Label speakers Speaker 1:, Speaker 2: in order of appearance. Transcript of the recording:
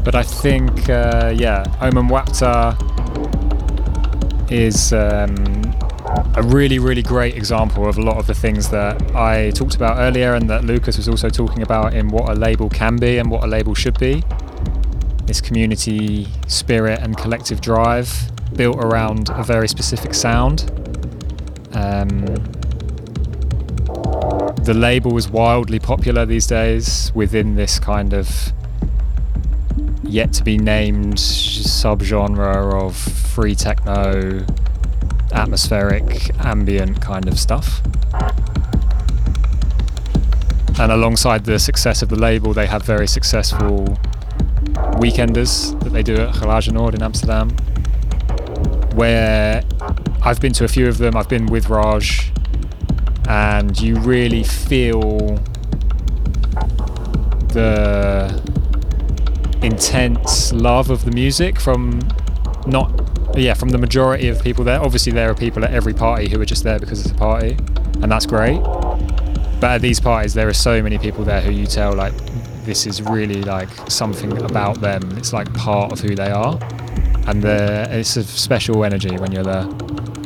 Speaker 1: But I think, Oman Wapta is a really, really great example of a lot of the things that I talked about earlier and that Lucas was also talking about in what a label can be and what a label should be. This community spirit and collective drive built around a very specific sound. The label is wildly popular these days within this kind of yet to be named subgenre of free techno, atmospheric, ambient kind of stuff. And alongside the success of the label, they have very successful weekenders that they do at Garage Nord in Amsterdam, where I've been to a few of them. I've been with Raj, and you really feel the intense love of the music from the majority of people there. Obviously there are people at every party who are just there because it's a party, and that's great, but at these parties there are so many people there who you tell like this is really like something about them. It's like part of who they are, and it's a special energy when you're there.